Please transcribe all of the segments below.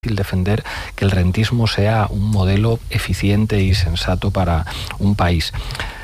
difícil defender que el rentismo sea un modelo eficiente y sensato para un país.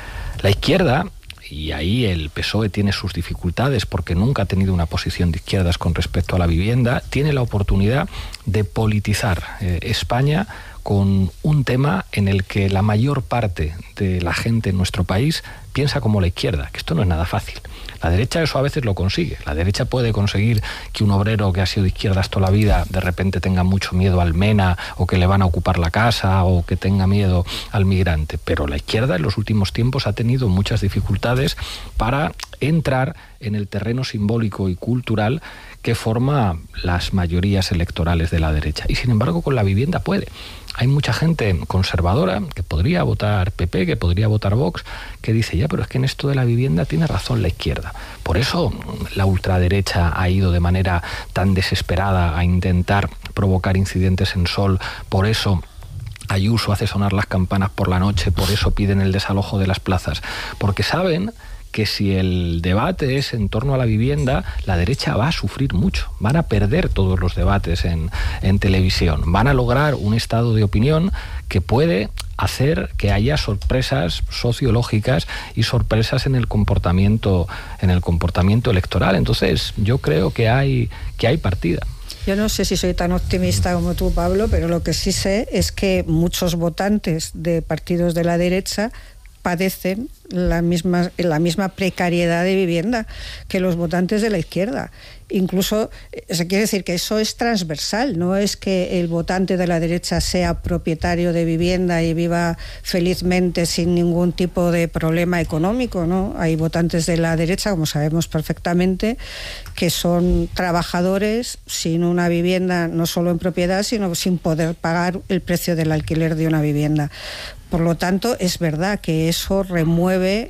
La izquierda, y ahí el PSOE tiene sus dificultades porque nunca ha tenido una posición de izquierdas con respecto a la vivienda, tiene la oportunidad de politizar España con un tema en el que la mayor parte de la gente en nuestro país piensa como la izquierda, que esto no es nada fácil. La derecha eso a veces lo consigue. La derecha puede conseguir que un obrero que ha sido de izquierdas toda la vida de repente tenga mucho miedo al MENA, o que le van a ocupar la casa, o que tenga miedo al migrante. Pero la izquierda en los últimos tiempos ha tenido muchas dificultades para entrar en el terreno simbólico y cultural que forma las mayorías electorales de la derecha. Y sin embargo con la vivienda puede. Hay mucha gente conservadora que podría votar PP, que podría votar Vox, que dice, ya, pero es que en esto de la vivienda tiene razón la izquierda. Por eso la ultraderecha ha ido de manera tan desesperada a intentar provocar incidentes en Sol, por eso Ayuso hace sonar las campanas por la noche, por eso piden el desalojo de las plazas, porque saben que si el debate es en torno a la vivienda, la derecha va a sufrir mucho. Van a perder todos los debates en televisión. Van a lograr un estado de opinión que puede hacer que haya sorpresas sociológicas y sorpresas en el comportamiento electoral. Entonces, yo creo que hay partida. Yo no sé si soy tan optimista como tú, Pablo, pero lo que sí sé es que muchos votantes de partidos de la derecha padecen la misma precariedad de vivienda que los votantes de la izquierda. Incluso, se quiere decir que eso es transversal, no es que el votante de la derecha sea propietario de vivienda y viva felizmente sin ningún tipo de problema económico, ¿no? Hay votantes de la derecha, como sabemos perfectamente, que son trabajadores sin una vivienda, no solo en propiedad, sino sin poder pagar el precio del alquiler de una vivienda. Por lo tanto, es verdad que eso remueve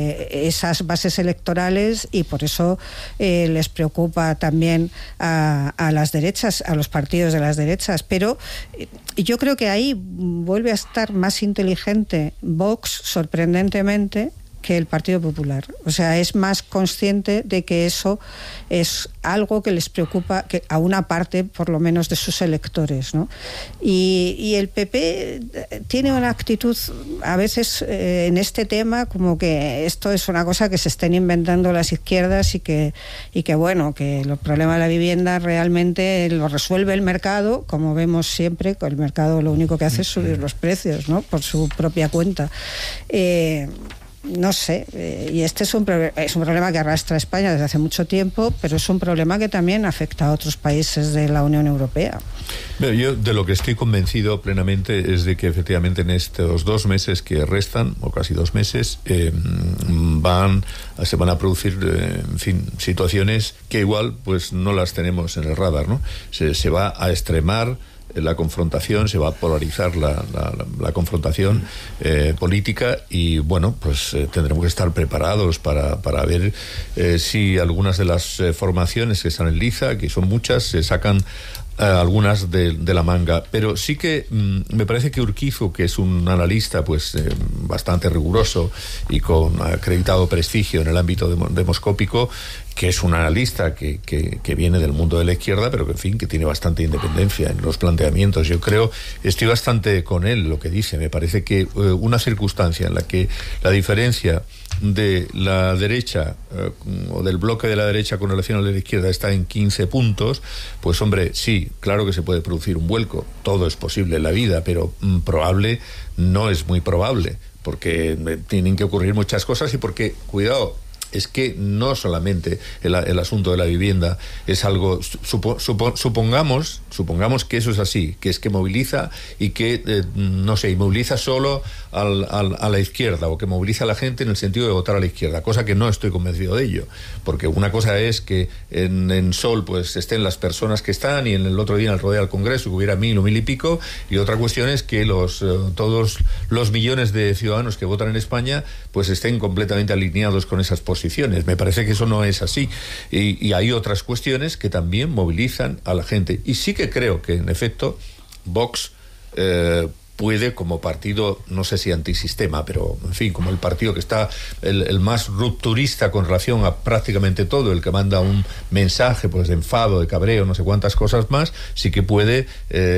esas bases electorales y por eso les preocupa también a las derechas, a los partidos de las derechas. Pero yo creo que ahí vuelve a estar más inteligente Vox, sorprendentemente, que el Partido Popular. O sea, es más consciente de que eso es algo que les preocupa que a una parte, por lo menos, de sus electores, ¿no? Y el PP tiene una actitud, a veces, en este tema, como que esto es una cosa que se estén inventando las izquierdas y que bueno, que el problema de la vivienda realmente lo resuelve el mercado, como vemos siempre, que el mercado lo único que hace es subir los precios, ¿no? Por su propia cuenta. No sé, y este es un problema que arrastra a España desde hace mucho tiempo, pero es un problema que también afecta a otros países de la Unión Europea. Yo de lo que estoy convencido plenamente es de que efectivamente en estos 2 meses que restan, o casi 2 meses, se van a producir, en fin, situaciones que igual pues no las tenemos en el radar, ¿no? Se va a extremar la confrontación, se va a polarizar la confrontación política y bueno, pues tendremos que estar preparados para ver si algunas de las formaciones que están en liza, que son muchas, se sacan algunas de la manga, pero sí que me parece que Urquizu, que es un analista pues bastante riguroso y con acreditado prestigio en el ámbito demoscópico, que es un analista que viene del mundo de la izquierda, pero que en fin, que tiene bastante independencia en los planteamientos. Yo creo, estoy bastante con él lo que dice. Me parece que una circunstancia en la que la diferencia de la derecha o del bloque de la derecha con relación a la izquierda está en 15 puntos, pues hombre, sí, claro que se puede producir un vuelco, todo es posible en la vida, pero probable no es muy probable, porque tienen que ocurrir muchas cosas y porque, cuidado, es que no solamente el asunto de la vivienda es algo, supongamos que eso es así, que es que moviliza y que, no sé, moviliza solo a la izquierda, o que moviliza a la gente en el sentido de votar a la izquierda, cosa que no estoy convencido de ello, porque una cosa es que en Sol pues estén las personas que están y en el otro día en el Rodeo al Congreso que hubiera 1.000 o 1.000 y pico, y otra cuestión es que todos los millones de ciudadanos que votan en España pues estén completamente alineados con esas posiciones. Me parece que eso no es así y hay otras cuestiones que también movilizan a la gente, y sí que creo que en efecto Vox puede, como partido, no sé si antisistema, pero en fin, como el partido que está el más rupturista con relación a prácticamente todo, el que manda un mensaje pues de enfado, de cabreo, no sé cuántas cosas más, sí que puede